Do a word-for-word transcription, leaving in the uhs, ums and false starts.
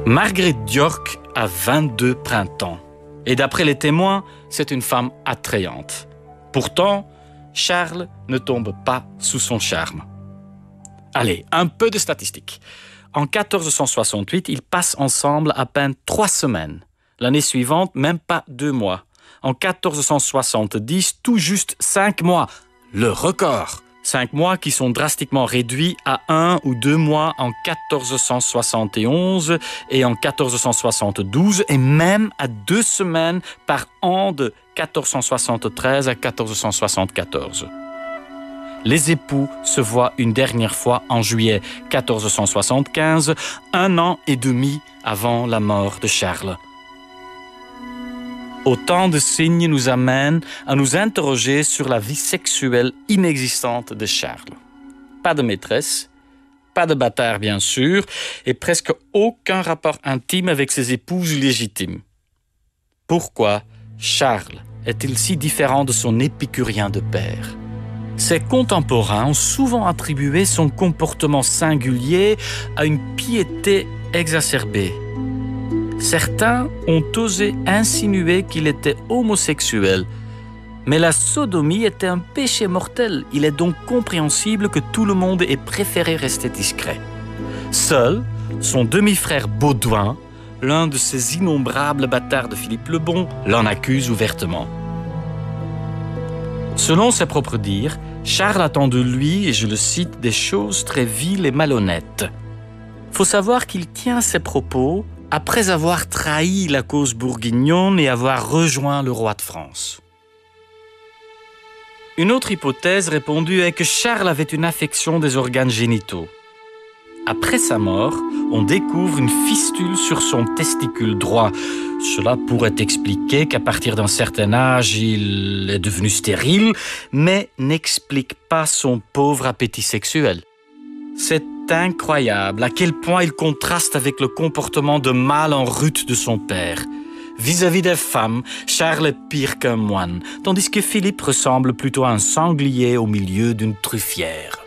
Margaret d'York a vingt-deux printemps. Et d'après les témoins, c'est une femme attrayante. Pourtant, Charles ne tombe pas sous son charme. Allez, un peu de statistiques. En quatorze cent soixante-huit, ils passent ensemble à peine trois semaines. L'année suivante, même pas deux mois. En quatorze cent soixante-dix, tout juste cinq mois. Le record. Cinq mois qui sont drastiquement réduits à un ou deux mois en quatorze cent soixante et onze et en quatorze cent soixante-douze et même à deux semaines par an de quatorze cent soixante-treize à quatorze cent soixante-quatorze. Les époux se voient une dernière fois en juillet quatorze cent soixante-quinze, un an et demi avant la mort de Charles. Autant de signes nous amènent à nous interroger sur la vie sexuelle inexistante de Charles. Pas de maîtresse, pas de bâtard bien sûr, et presque aucun rapport intime avec ses épouses légitimes. Pourquoi Charles est-il si différent de son épicurien de père ? Ses contemporains ont souvent attribué son comportement singulier à une piété exacerbée. Certains ont osé insinuer qu'il était homosexuel. Mais la sodomie était un péché mortel. Il est donc compréhensible que tout le monde ait préféré rester discret. Seul, son demi-frère Baudouin, l'un de ces innombrables bâtards de Philippe le Bon, l'en accuse ouvertement. Selon ses propres dires, Charles attend de lui, et je le cite, des choses très viles et malhonnêtes. Faut savoir qu'il tient ses propos après avoir trahi la cause bourguignonne et avoir rejoint le roi de France. Une autre hypothèse répandue est que Charles avait une affection des organes génitaux. Après sa mort, on découvre une fistule sur son testicule droit. Cela pourrait expliquer qu'à partir d'un certain âge, il est devenu stérile, mais n'explique pas son pauvre appétit sexuel. C'est incroyable à quel point il contraste avec le comportement de mâle en rut de son père. Vis-à-vis des femmes, Charles est pire qu'un moine, tandis que Philippe ressemble plutôt à un sanglier au milieu d'une truffière.